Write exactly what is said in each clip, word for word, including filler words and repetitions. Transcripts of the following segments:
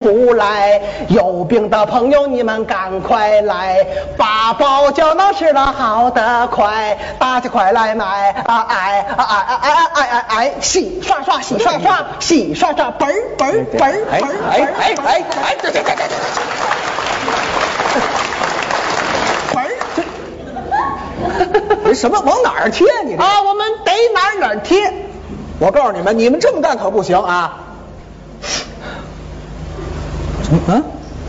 出来，有病的朋友你们赶快来，八宝胶囊吃了好得快，大家快来买啊！哎啊哎哎哎哎哎哎，洗刷刷洗刷刷洗刷刷，本儿本儿本儿本儿哎哎哎哎，这这这这。 本儿这什么往哪儿贴你这？ 啊，我们得哪儿哪儿贴。 我告诉你们，你们这么干可不行啊！嗯嗯，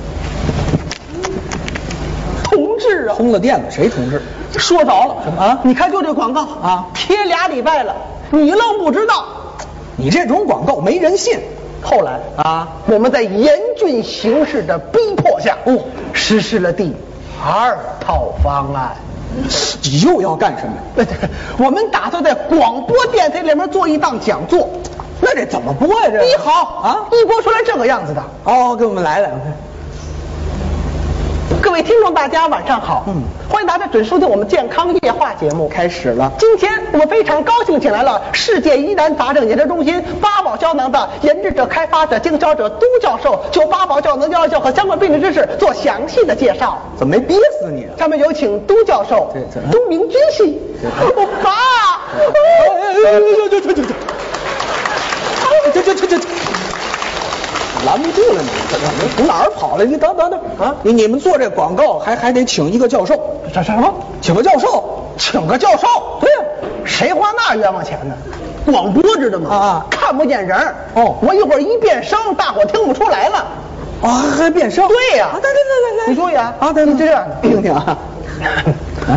同志啊， 通了电了，谁同志？ 说着了什么啊？ 你看就这广告啊， 贴俩礼拜了，你愣不知道。 你这种广告没人信。 后来啊， 我们在严峻形势的逼迫下，哦，实施了第二套方案。 你又要干什么？ 我们打算在广播电台里面做一档讲座。 那这怎么播呀？这一好啊， 一播出来这个样子的。 哦，给我们来来。 各位听众，大家晚上好。嗯，欢迎大家准收听我们健康夜话节目。 开始了。 今天我们非常高兴请来了世界疑难杂症研究中心八宝胶囊的研制者、开发者、经销者都教授，就八宝胶囊药效和相关病理知识做详细的介绍。 怎么没憋死你啊？ 下面有请都教授。 对， 都明君系。我爸。 这这这这这。这这这这这，拦不住了你，你从哪儿跑来？你等等等啊！你你们做这广告还还得请一个教授， 这什么？ 请个教授， 请个教授？对呀，谁花那冤枉钱呢？广播知道吗？ 啊， 看不见人。哦，我一会儿一变声，大伙听不出来了。 啊，还变声？ 对呀。 来来来来来， 你注意啊！ 啊，对， 你这样听听啊。啊。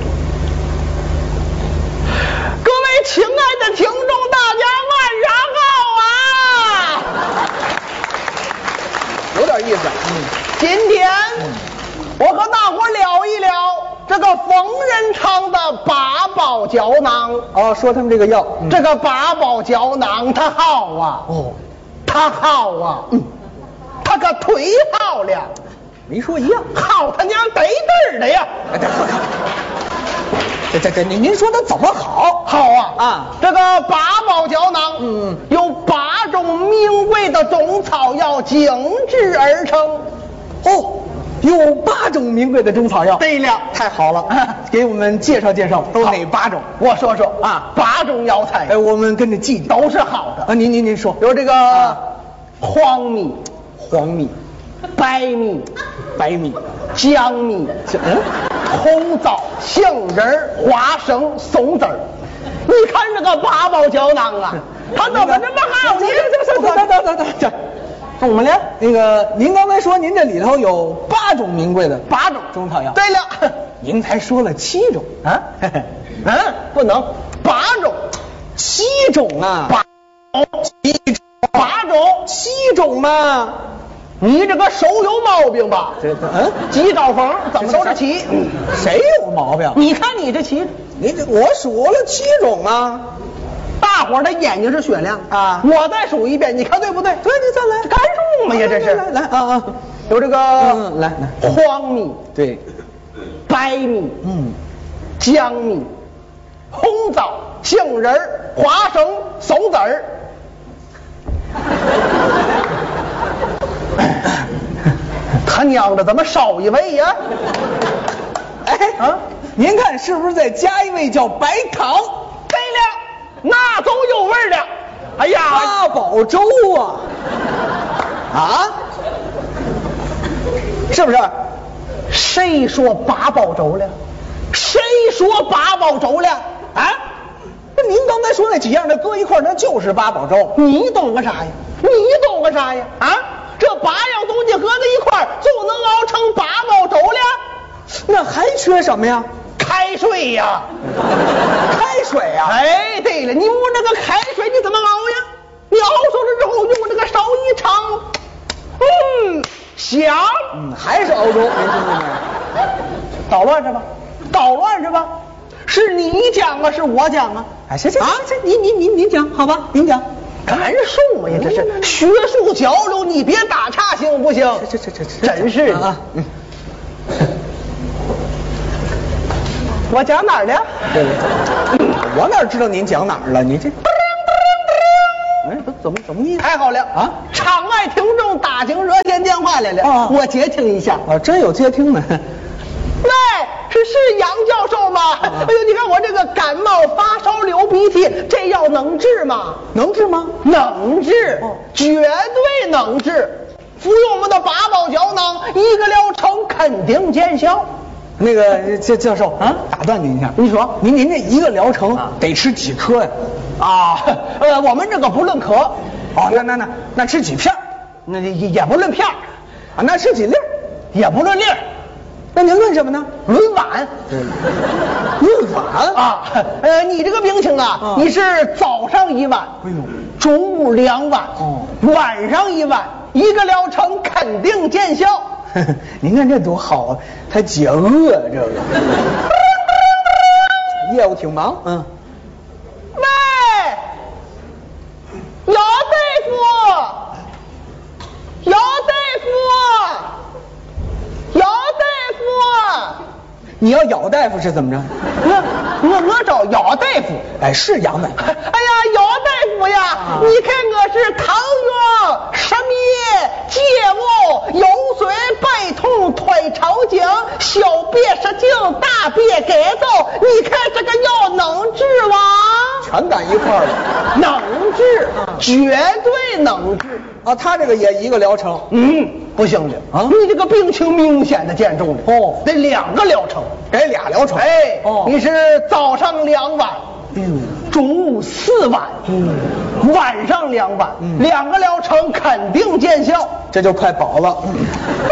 各位亲爱的听众，大家晚上好啊！ 有点意思。嗯， 今天、嗯、我和大伙聊一聊这个疯人唱的八宝胶囊。 哦，说他们这个药， 嗯、这个八宝胶囊它好啊，哦，它好啊，嗯，它可忒好了。 没说一样， 好他娘得嘚儿的呀！ 哎，这这这这，您您说它怎么好？ 好啊啊！ 这个八宝胶囊，嗯，由八种名贵的中草药精制而成。 哦，有八种名贵的中草药。 对了， 太好了，给我们介绍介绍，都哪八种？ 我说说啊， 八种药材， 哎，我们跟着记， 都是好的啊。您您您说， 有这个、啊、黄米、 黄米、 白米、 白米、 姜米、嗯、红枣、杏仁、花生、松子儿。你看这个八宝胶囊啊，它怎么这么好呢？ 等等等等等等， 怎么了？ 那个，您刚才说您这里头有八种名贵的八种中草药。 对了， 您才说了七种啊？嗯，不能，八种， 七种啊， 八七种，八种， 七种嘛。 你这个手有毛病吧？ 这嗯， 几道缝怎么都是七？ 谁有毛病？ 你看你这七， 你这我数了七种啊。 大伙儿的眼睛是雪亮啊！ 我再数一遍，你看对不对？ 对，你再来， 干数嘛呀，这是。 来来啊啊！ 有这个， 嗯，来来， 黄米， 对， 白米， 嗯， 姜米，红枣、杏仁、花生、松子儿。他娘的，怎么少一味呀？ 哎啊，您看是不是再加一味叫白糖？ 对了，那都有味儿的。哎呀， 八宝粥啊！啊？是不是？ 谁说八宝粥了？谁说八宝粥了？啊？ 那您刚才说那几样，那搁一块儿，那就是八宝粥。 你懂个啥呀？你懂个啥呀？啊？这八样东西合在一块儿，就能熬成八宝粥了？ 那还缺什么呀？ 开水呀！ 开水呀！ 哎，对了，你摸这个开水你怎么熬呀？你熬熟了之后用这个手一盛，嗯，香。 嗯，还是熬粥，您听见没？ 捣乱是吧？捣乱是吧？是你讲啊，是我讲啊？ 哎，行行啊，这您您您您讲好吧？您讲。 干数嘛呀，这是学术交流，你别打岔行不行？ 这这这这真是的。 啊！嗯， 我讲哪儿了？ 对对，我哪知道您讲哪儿了？你这，哎， 怎么怎么意思？ 太好了啊！场外听众打进热线电话来了，啊、我接听一下。 啊，真有接听呢。 喂，是是杨教授吗？啊、哎呦，你看我这个感冒发烧流鼻涕，这药能治吗？ 能治吗？ 能治，哦、绝对能治。服用我们的八宝胶囊，一个疗程肯定见效。 那个教教授啊，打断您一下， 你说您您这一个疗程得吃几颗呀？ 啊，呃，我们这个不论颗。 哦，那那那那吃几片？ 那也也不论片啊， 那吃几粒？ 也不论粒。 那您论什么呢？ 论碗。 论碗啊？呃，你这个病情啊，啊你是早上一碗，哎呦，中午两碗，哦，晚上一碗，一个疗程肯定见效。 您看这多好啊，还解饿这个。业务挺忙，嗯。 喂，姚大夫，姚大夫，姚大夫， 你要姚大夫是怎么着？ 我我我找姚大夫。 哎，是杨大夫。 哎呀，姚大夫呀，啊、你看我是糖尿、失眠、介误、腰椎背痛、腿抽筋、小便失禁、大便改造，你看这个药能治吗？ 全赶一块儿了。 能治，绝对能治。 啊，他这个也一个疗程。 嗯，不行的啊，你这个病情明显的见重了。哦，得两个疗程， 得俩疗程。 哎，哦，你是早上两碗。嗯，中午四碗，嗯，晚上两碗，嗯，两个疗程肯定见效， 这就快饱了。嗯、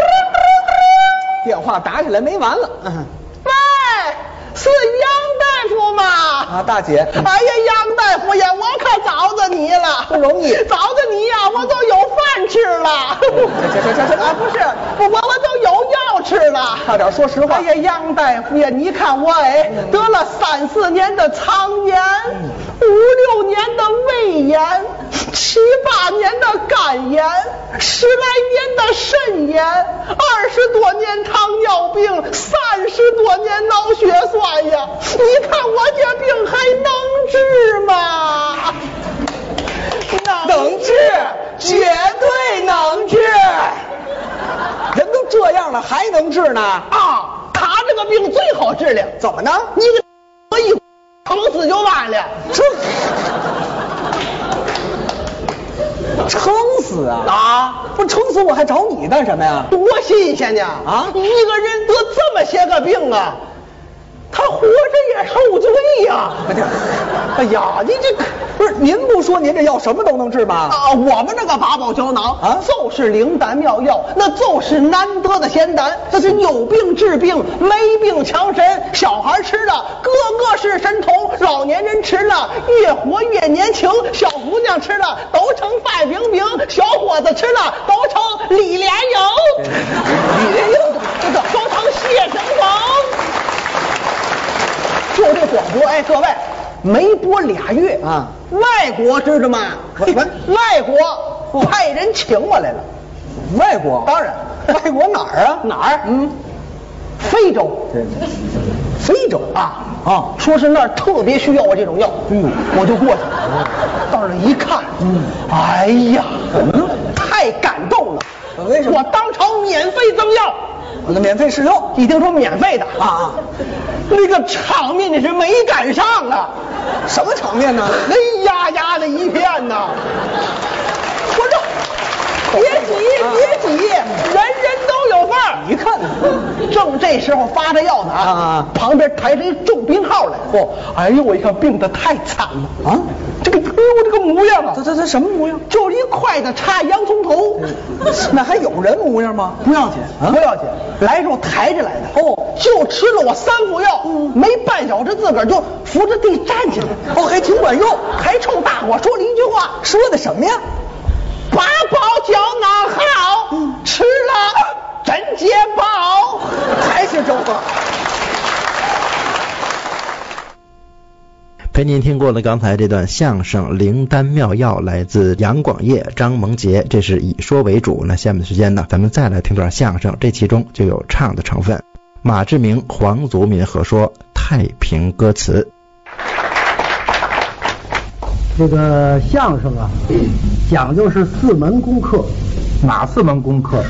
电话打起来没完了。嗯、 喂，是杨大夫吗？ 啊，大姐。 哎呀，杨大夫呀，我可找着你了， 不容易， 找着你呀，我都有饭吃了。 这这这这啊， 不是，我我都有药吃了。 差点说实话。 哎呀，杨大夫呀，你看我哎，嗯、得了三四年的肠炎，嗯、五六年的胃炎，七八年的肝炎，十来年的肾炎，二十多年糖尿病，三十多年脑血栓呀！你看我这病还能治吗？ 能治，绝对能治。人都这样了，还能治呢？ 啊，他这个病最好治了。 怎么呢？ 你给我一撑死就完了。 这撑死啊！ 啊， 不撑死我还找你干什么呀？ 多新鲜呢！啊，一个人得这么些个病啊，他活着也受罪呀！哎呀，你这不是您不说您这药什么都能治吗？ 啊，我们这个八宝胶囊啊，就是灵丹妙药，那就是难得的仙丹，那是有病治病，没病强身。小孩吃了个个是神童，老年人吃了越活越年轻，小姑娘吃了都成范冰冰，小伙子吃了都成李莲英，李莲英这个都成谢霆锋。就这广播，哎，各位。没播俩月啊，外国知道吗？外国派人请我来了。 外国？ 当然， 外国哪儿啊？ 哪儿？嗯，非洲。 对，非洲啊啊，说是那儿特别需要我这种药，嗯，我就过去了。到那一看，嗯，哎呀，嗯，太感动了。 为什么？ 我当场免费赠药。 那免费试用， 一听说免费的啊， 那个场面你是没赶上啊！ 什么场面呢？ 那压压的一片呐！我说别急别急，人人都有份儿。 你看， 正这时候发着药呢啊，旁边抬着一重病号来。哦，哎呦，我一看病得太惨了啊！这个哎呦，这个模样啊， 这这这什么模样？ 就是一筷子插洋葱头。 那还有人模样吗？ 不要紧，不要紧。来时候抬着来的。哦，就吃了我三副药，嗯、没半小时自个儿就扶着地站起来。 哦，还挺管用。 还冲大伙说了一句话， 说的什么呀？ 八宝胶囊好，嗯、吃了真解饱。 还是这话。 陪您听过了刚才这段相声《灵丹妙药》，来自杨广业、张萌杰，这是以说为主。那下面的时间呢，咱们再来听段相声，这其中就有唱的成分。马志明、黄祖敏合说《太平歌词》。 这个相声啊，讲究是四门功课。 哪四门功课？